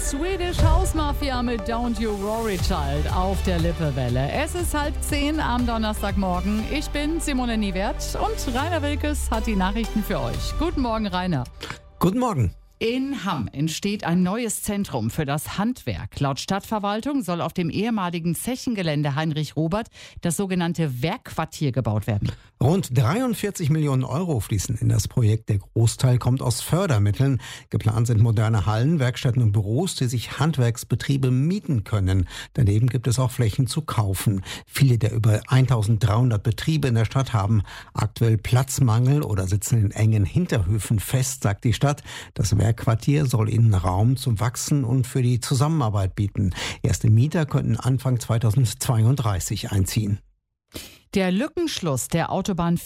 Swedish House Mafia mit Don't You Worry Child auf der Lippewelle. Es ist 9:30 am Donnerstagmorgen. Ich bin Simone Niewert und Rainer Wilkes hat die Nachrichten für euch. Guten Morgen, Rainer. Guten Morgen. In Hamm entsteht ein neues Zentrum für das Handwerk. Laut Stadtverwaltung soll auf dem ehemaligen Zechengelände Heinrich Robert das sogenannte Werkquartier gebaut werden. Rund 43 Millionen Euro fließen in das Projekt. Der Großteil kommt aus Fördermitteln. Geplant sind moderne Hallen, Werkstätten und Büros, die sich Handwerksbetriebe mieten können. Daneben gibt es auch Flächen zu kaufen. Viele der über 1300 Betriebe in der Stadt haben aktuell Platzmangel oder sitzen in engen Hinterhöfen fest, sagt die Stadt. Das Werkquartier soll ihnen Raum zum Wachsen und für die Zusammenarbeit bieten. Erste Mieter könnten Anfang 2032 einziehen. Der Lückenschluss der Autobahn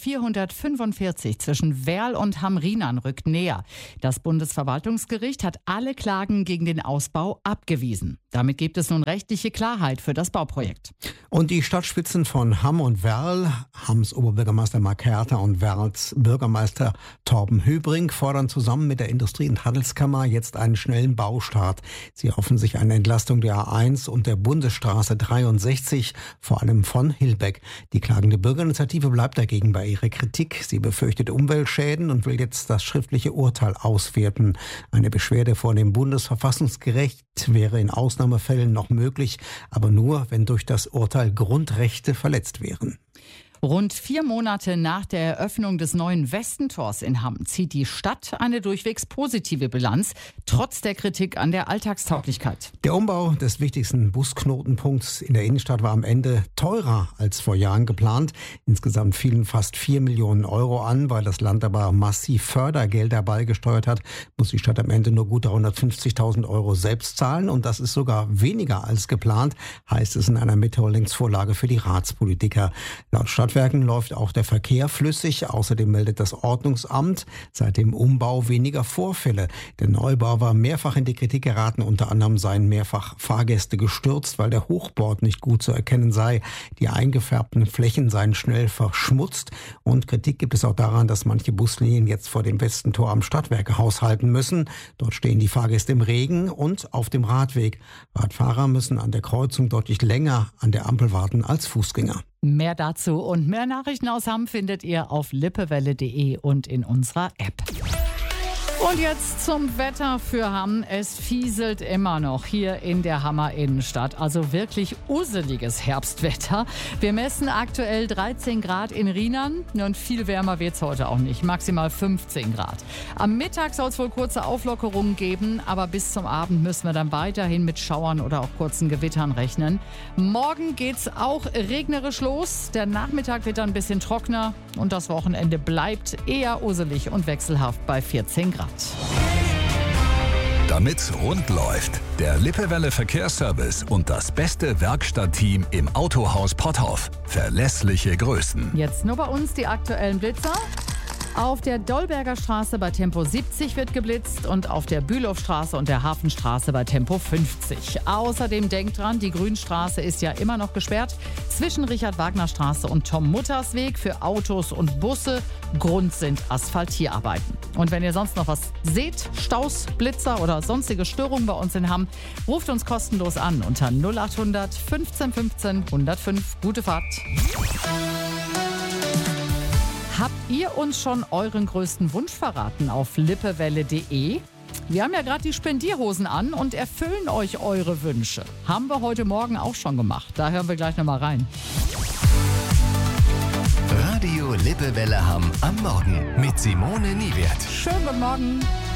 445 zwischen Werl und Hamm-Rienan rückt näher. Das Bundesverwaltungsgericht hat alle Klagen gegen den Ausbau abgewiesen. Damit gibt es nun rechtliche Klarheit für das Bauprojekt. Und die Stadtspitzen von Hamm und Werl, Hamms Oberbürgermeister Mark Herter und Werls Bürgermeister Torben Höbring, fordern zusammen mit der Industrie- und Handelskammer jetzt einen schnellen Baustart. Sie hoffen sich eine Entlastung der A1 und der Bundesstraße 63, vor allem von Hillbeck. Die klagende Bürgerinitiative bleibt dagegen bei ihrer Kritik. Sie befürchtet Umweltschäden und will jetzt das schriftliche Urteil auswerten. Eine Beschwerde vor dem Bundesverfassungsgericht wäre in Ausnahmefällen noch möglich, aber nur, wenn durch das Urteil Grundrechte verletzt wären. Rund 4 Monate nach der Eröffnung des neuen Westentors in Hamm zieht die Stadt eine durchwegs positive Bilanz, trotz der Kritik an der Alltagstauglichkeit. Der Umbau des wichtigsten Busknotenpunkts in der Innenstadt war am Ende teurer als vor Jahren geplant. Insgesamt fielen fast 4 Millionen Euro an. Weil das Land aber massiv Fördergelder beigesteuert hat, muss die Stadt am Ende nur gut 350.000 Euro selbst zahlen. Und das ist sogar weniger als geplant, heißt es in einer Mitteilungsvorlage für die Ratspolitiker. Laut Stadtwerken läuft auch der Verkehr flüssig. Außerdem meldet das Ordnungsamt seit dem Umbau weniger Vorfälle. Der Neubau war mehrfach in die Kritik geraten. Unter anderem seien mehrfach Fahrgäste gestürzt, weil der Hochbord nicht gut zu erkennen sei. Die eingefärbten Flächen seien schnell verschmutzt. Und Kritik gibt es auch daran, dass manche Buslinien jetzt vor dem Westentor am Stadtwerk haushalten müssen. Dort stehen die Fahrgäste im Regen und auf dem Radweg. Radfahrer müssen an der Kreuzung deutlich länger an der Ampel warten als Fußgänger. Mehr dazu und mehr Nachrichten aus Hamm findet ihr auf lippewelle.de und in unserer App. Und jetzt zum Wetter für Hamm. Es fieselt immer noch hier in der Hammer Innenstadt. Also wirklich useliges Herbstwetter. Wir messen aktuell 13 Grad in Rienan. Und viel wärmer wird es heute auch nicht. Maximal 15 Grad. Am Mittag soll es wohl kurze Auflockerungen geben. Aber bis zum Abend müssen wir dann weiterhin mit Schauern oder auch kurzen Gewittern rechnen. Morgen geht es auch regnerisch los. Der Nachmittag wird dann ein bisschen trockener. Und das Wochenende bleibt eher uselig und wechselhaft bei 14 Grad. Damit's rund läuft, der Lippewelle Verkehrsservice und das beste Werkstattteam im Autohaus Potthoff. Verlässliche Größen. Jetzt nur bei uns die aktuellen Blitzer. Auf der Dollberger Straße bei Tempo 70 wird geblitzt und auf der Bülowstraße und der Hafenstraße bei Tempo 50. Außerdem denkt dran, die Grünstraße ist ja immer noch gesperrt. Zwischen Richard-Wagner-Straße und Tom-Mutters-Weg für Autos und Busse. Grund sind Asphaltierarbeiten. Und wenn ihr sonst noch was seht, Staus, Blitzer oder sonstige Störungen bei uns in Hamm, ruft uns kostenlos an unter 0800 15 15 105. Gute Fahrt. Habt ihr uns schon euren größten Wunsch verraten auf lippewelle.de? Wir haben ja gerade die Spendierhosen an und erfüllen euch eure Wünsche. Haben wir heute Morgen auch schon gemacht. Da hören wir gleich nochmal rein. Radio Lippewelle Hamm am Morgen mit Simone Niewert. Schönen guten Morgen.